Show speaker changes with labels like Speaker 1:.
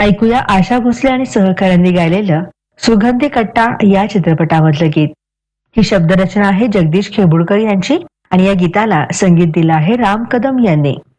Speaker 1: ऐकूया आशा भोसले आणि सहकाऱ्यांनी गायलेलं सुगंधी कट्टा या चित्रपटामधलं गीत. ही शब्दरचना आहे जगदीश खेबुडकर यांची आणि या गीताला संगीत दिलं आहे राम कदम यांनी.